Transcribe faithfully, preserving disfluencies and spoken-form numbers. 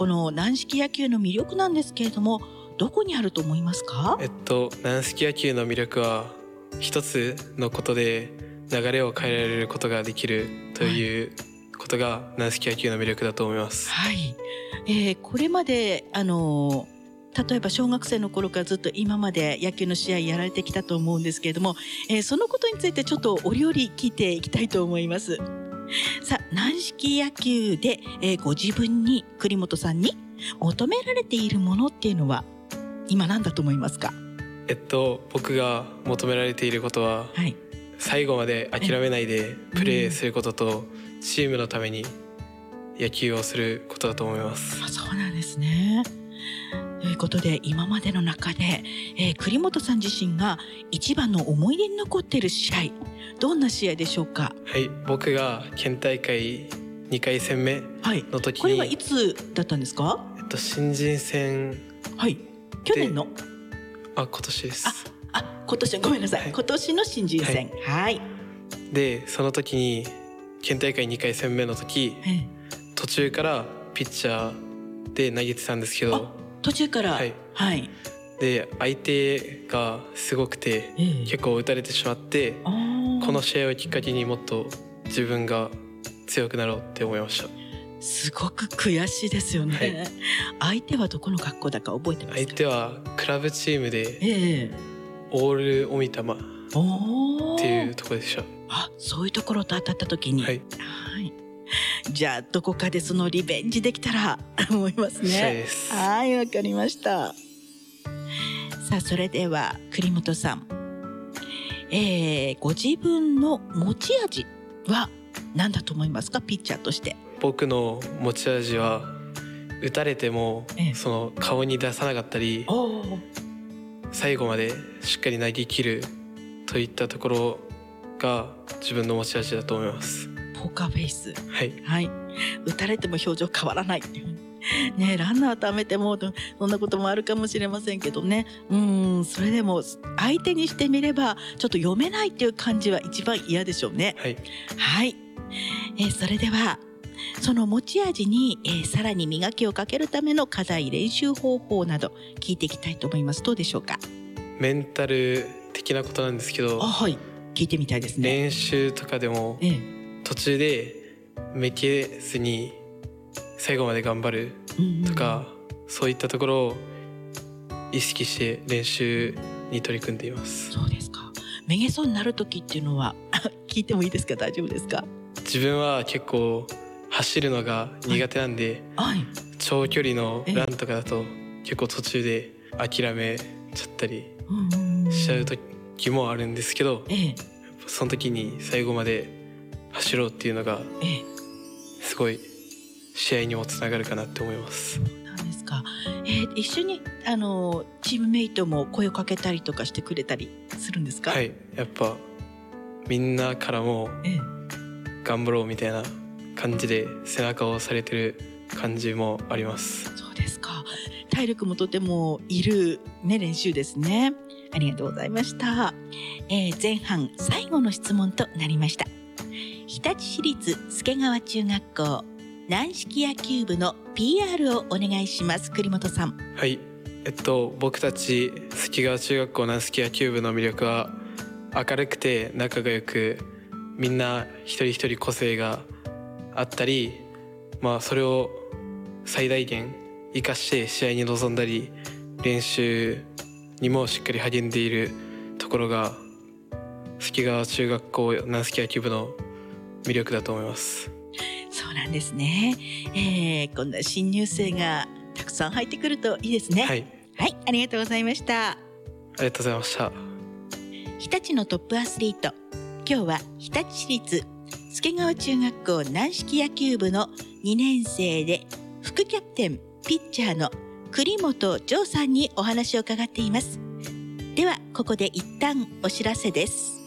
この軟式野球の魅力なんですけれども、どこにあると思いますか？ えっと軟式野球の魅力は一つのことで流れを変えられることができるということが軟式野球の魅力だと思います。 はい、えー、これまであの例えば小学生の頃からずっと今まで野球の試合やられてきたと思うんですけれども、えー、そのことについてちょっと折々聞いていきたいと思います。さあ、軟式野球で、えー、ご自分に栗本さんに求められているものっていうのは今何だと思いますか？ えっと僕が求められていることは、はい、最後まで諦めないでプレーすることと、うん、チームのために野球をすることだと思います。 あ、そうなんですね。ということで今までの中で、えー、栗本さん自身が一番の思い出に残っている試合、どんな試合でしょうか？ はい、僕が県大会にかい戦目の時に、 はい、これはいつだったんですか？ えっと新人戦、 はい、去年のあ今年です。 ああ今年ごめんなさい、はい、今年の新人戦、はい、はい、 でその時に県大会にかい戦目の時、はい、途中からピッチャーで投げてたんですけど、 途中から、 はい、 はい、 で相手がすごくて、えー、結構打たれてしまって、この試合をきっかけにもっと自分が強くなろうって思いました。 すごく悔しいですよね、はい、相手はどこの学校だか覚えてますか？ 相手はクラブチームで、 えー、 オール大三玉っていうところでした。 あ、そういうところと当たった時に、はい、はい、じゃあどこかでそのリベンジできたら思いますね。 したいです。 はい、わかりました。さあ、それでは栗本さん、えー、ご自分の持ち味は何だと思いますか？ピッチャーとして。 僕の持ち味は打たれても、ええ、その顔に出さなかったり、最後までしっかり投げ切るといったところが自分の持ち味だと思います。 ポーカーフェイス、 はい、 はい、打たれても表情変わらないっていうね、ランナーためてもそんなこともあるかもしれませんけどね、うん、それでも相手にしてみればちょっと読めないっていう感じは一番嫌でしょうね。 はい、 はい、えー、それではその持ち味に、えー、さらに磨きをかけるための課題、練習方法など聞いていきたいと思います。どうでしょうか？ メンタル的なことなんですけど、 あ、はい、聞いてみたいですね。 練習とかでも、ええ、途中でめげずに最後まで頑張るとか、うんうん、そういったところを意識して練習に取り組んでいます。 そうですか。めげそうになる時っていうのは聞いてもいいですか？大丈夫ですか？ 自分は結構走るのが苦手なんで、はいはい、長距離のランとかだと結構途中で諦めちゃったりしちゃう時もあるんですけど、ええ、その時に最後まで走ろうっていうのがすごい試合にもつながるかなって思います。 そうなんですか。えー、一緒にあのチームメイトも声をかけたりとかしてくれたりするんですか？ はい、やっぱみんなからも頑張ろうみたいな感じで背中を押されてる感じもあります。 そうですか。体力もとてもいる、ね、練習ですね。ありがとうございました。えー、前半最後の質問となりました。日立市立助川中学校軟式野球部の ピーアール をお願いします。栗本さん。 はい、えっと僕たち助川中学校軟式野球部の魅力は明るくて仲が良く、みんな一人一人個性があったり、まあそれを最大限生かして試合に臨んだり練習にもしっかり励んでいるところが助川中学校軟式野球部の魅力だと思います。 そうなんですね、えー、こんな新入生がたくさん入ってくるといいですね。 はい、 はい、ありがとうございました。 ありがとうございました。 日立のトップアスリート、今日は日立市立助川中学校軟式野球部のにねん生で副キャプテンピッチャーの栗本丈さんにお話を伺っています。ではここで一旦お知らせです。